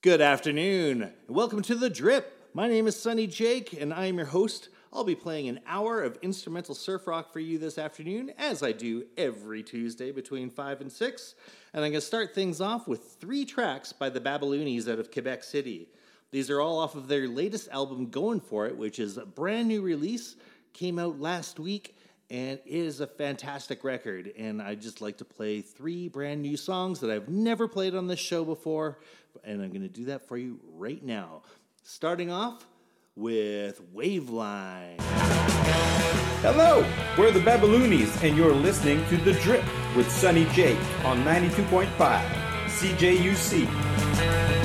Good afternoon, and welcome to The Drip. My name is Sunny Jake, and I am your host. I'll be playing an hour of instrumental surf rock for you this afternoon, as I do every Tuesday between 5 and 6. And I'm going to start things off with 3 tracks by the Babyloonies out of Quebec City. These are all off of their latest album, Going For It, which is a brand new release, came out last week, and it is a fantastic record. And I just like to play 3 brand new songs that I've never played on this show before, and I'm going to do that for you right now. Starting off with Waveline. Hello, we're the Babyloonies, and you're listening to The Drip with Sunny Jake on 92.5 CJUC.